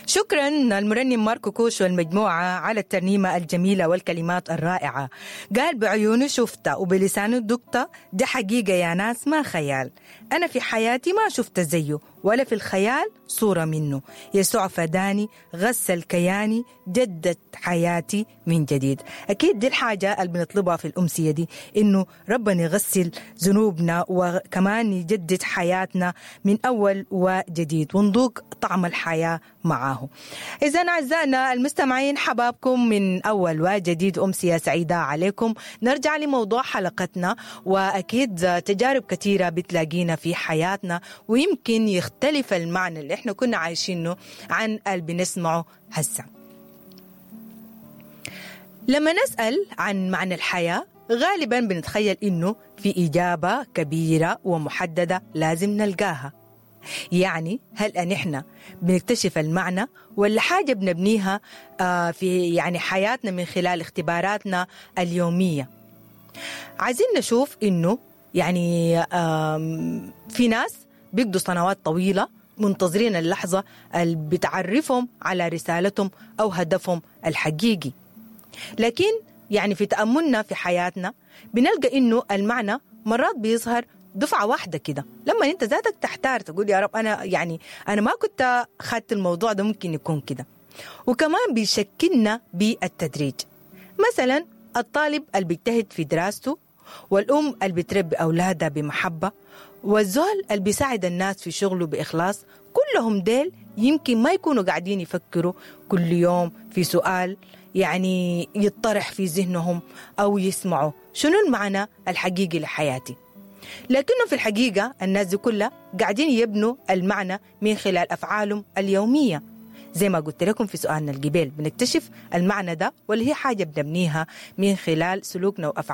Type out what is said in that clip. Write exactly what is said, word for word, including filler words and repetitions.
شكرا المرنم ماركو كوش والمجموعة على الترنيمة الجميلة والكلمات الرائعة. قال بعيونه شفته وبلسانه دقته، دي حقيقة يا ناس ما خيال. أنا في حياتي ما شفت زيه ولا في الخيال صورة منه. يسوع فداني غسل كياني جدد حياتي من جديد. أكيد دي الحاجة اللي بنطلبها في الأمسية دي، إنه ربنا يغسل ذنوبنا وكمان يجدد حياتنا من أول وجديد ونذوق طعم الحياة معاه. إذن أعزائنا المستمعين، حبابكم من أول وجديد، أمسية سعيدة عليكم. نرجع لموضوع حلقتنا، وأكيد تجارب كثيرة بتلاقينا في حياتنا ويمكن يختلف المعنى اللي احنا كنا عايشينه عن اللي بنسمعه هسه. لما نسأل عن معنى الحياة غالبا بنتخيل إنه في إجابة كبيرة ومحددة لازم نلقاها. يعني هل أن إحنا بنكتشف المعنى ولا حاجة بنبنيها آه في يعني حياتنا من خلال اختباراتنا اليومية؟ عايزين نشوف إنه يعني في ناس بيقضوا سنوات طويلة منتظرين اللحظة اللي بتعرفهم على رسالتهم أو هدفهم الحقيقي، لكن يعني في تأملنا في حياتنا بنلقى إنه المعنى مرات بيظهر دفعة واحدة كده، لما أنت ذاتك تحتار تقول يا رب أنا يعني أنا ما كنت خدت الموضوع ده، ممكن يكون كده. وكمان بيشكلنا بالتدريج. مثلا الطالب اللي بيجتهد في دراسته، والأم اللي بتربي أولادها بمحبة، والزول اللي بيساعد الناس في شغله بإخلاص، كلهم ديل يمكن ما يكونوا قاعدين يفكروا كل يوم في سؤال يعني يطرح في ذهنهم أو يسمعوا شنو المعنى الحقيقي لحياتي. لكنه في الحقيقة الناس دي كلها قاعدين يبنوا المعنى من خلال أفعالهم اليومية. زي ما قلت لكم في سؤالنا القبيل، بنكتشف المعنى ده واللي هي حاجة بنبنيها من خلال سلوكنا وأفعالنا